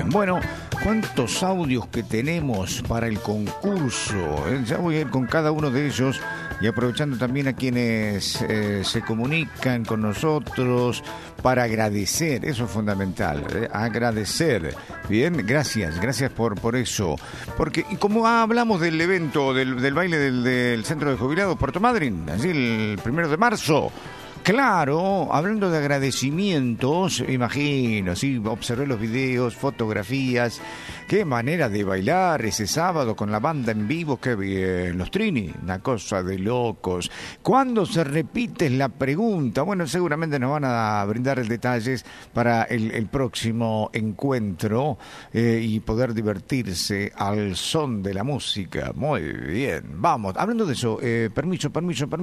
Bueno, ¿cuántos audios que tenemos para el concurso? Ya voy a ir con cada uno de ellos y aprovechando también a quienes se comunican con nosotros para agradecer, eso es fundamental, agradecer. Bien, gracias por eso. Porque y como hablamos del evento, del baile del Centro de Jubilados Puerto Madryn, así el 1 de marzo. Claro, hablando de agradecimientos, imagino, sí, observé los videos, fotografías, qué manera de bailar ese sábado con la banda en vivo, qué bien, los Trini, una cosa de locos. ¿Cuándo se repite es la pregunta? Bueno, seguramente nos van a brindar detalles para el próximo encuentro y poder divertirse al son de la música. Muy bien, vamos, hablando de eso, permiso.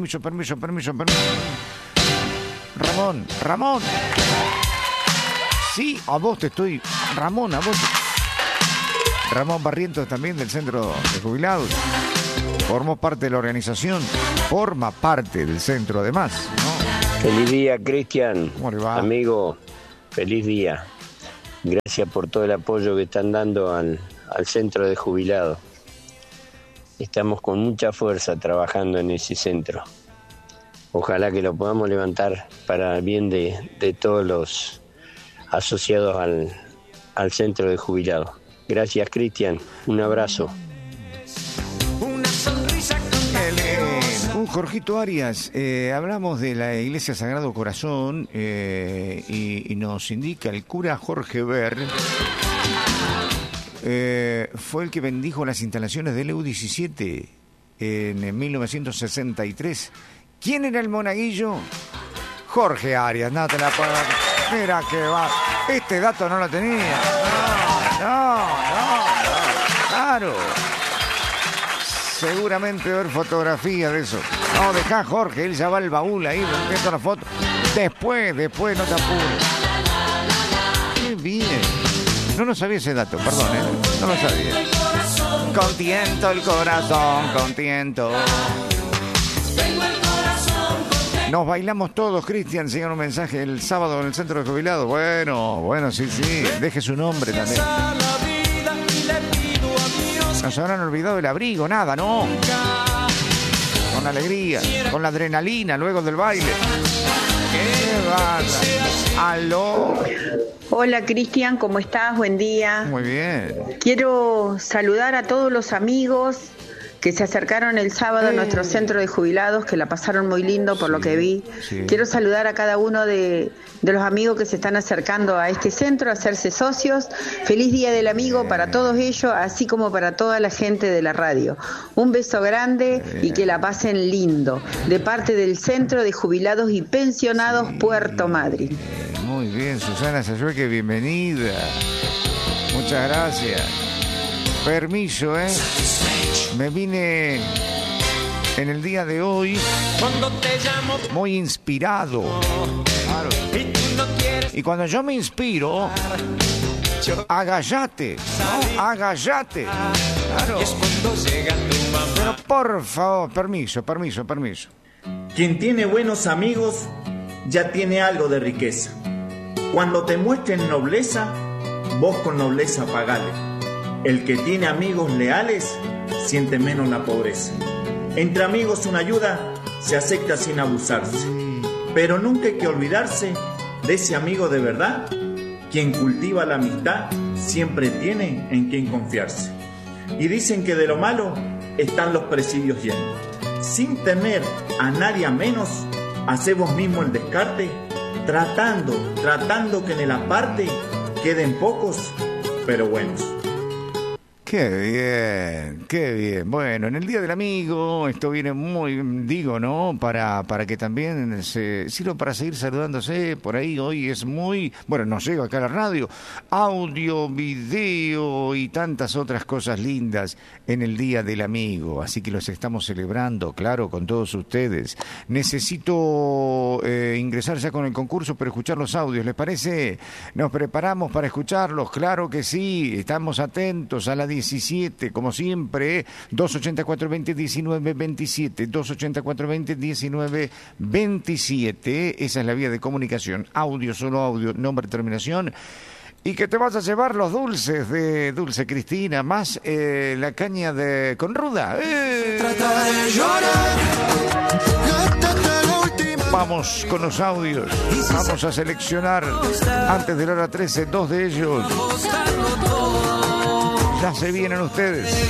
Ramón. Sí, a vos te estoy... Ramón, a vos... Ramón Barrientos también del Centro de Jubilados. Formó parte de la organización. Forma parte del centro además, ¿no? Feliz día, Cristian. ¿Cómo le va? Amigo, feliz día. Gracias por todo el apoyo que están dando al Centro de Jubilados. Estamos con mucha fuerza trabajando en ese centro. Ojalá que lo podamos levantar para el bien de todos los asociados al Centro de Jubilados. Gracias, Cristian. Un abrazo. Jorgito Arias, hablamos de la Iglesia Sagrado Corazón y nos indica el cura Jorge Ver. Fue el que bendijo las instalaciones del EU-17 en 1963. ¿Quién era el monaguillo? Jorge Arias, no te la puedo... Mira que va. Este dato no lo tenía. No. Claro. Seguramente ver fotografía de eso. No, dejá Jorge, él ya va al baúl ahí, viendo la foto. Después, no te apures. Qué bien. No sabía ese dato, perdón, no lo sabía. Contiento el corazón, contiento. Nos bailamos todos, Cristian, sigan un mensaje el sábado en el Centro de Jubilados. Bueno, sí, deje su nombre también. Nos habrán olvidado el abrigo, nada, ¿no? Con alegría, con la adrenalina luego del baile. ¡Qué bárbaro! ¡Aló! Hola, Cristian, ¿cómo estás? Buen día. Muy bien. Quiero saludar a todos los amigos que se acercaron el sábado a nuestro Centro de Jubilados, que la pasaron muy lindo por lo que vi. Sí. Quiero saludar a cada uno de los amigos que se están acercando a este centro, a hacerse socios. Feliz Día del Amigo para todos ellos, así como para toda la gente de la radio. Un beso grande y que la pasen lindo, de parte del Centro de Jubilados y Pensionados Puerto Madryn. Muy bien, Susana Sayueque, bienvenida. Muchas gracias. Permiso, me vine en el día de hoy muy inspirado. Claro. Y cuando yo me inspiro, agallate, ¿no? Agallate. Claro. Pero por favor, permiso. Quien tiene buenos amigos ya tiene algo de riqueza. Cuando te muestren nobleza, vos con nobleza pagale. El que tiene amigos leales siente menos la pobreza. Entre amigos una ayuda se acepta sin abusarse. Pero nunca hay que olvidarse de ese amigo de verdad. Quien cultiva la amistad siempre tiene en quien confiarse. Y dicen que de lo malo están los presidios llenos. Sin temer a nadie a menos, hacemos mismo el descarte, tratando que en el aparte queden pocos, pero buenos. Qué bien. Bueno, en el Día del Amigo, esto viene muy, ¿no? Para que también se sirva para seguir saludándose. Por ahí hoy es muy, nos llega acá a la radio, audio, video y tantas otras cosas lindas en el Día del Amigo. Así que los estamos celebrando, claro, con todos ustedes. Necesito ingresar ya con el concurso para escuchar los audios, ¿les parece? Nos preparamos para escucharlos, claro que sí. Estamos atentos a la 17, como siempre, 284-20-19-27, 284-20-19-27, esa es la vía de comunicación, audio, solo audio, nombre, terminación, Y que te vas a llevar los dulces de Dulce Cristina, más la caña con ruda. Vamos con los audios. Vamos a seleccionar antes de la hora 13 2 de ellos. Ya se vienen ustedes.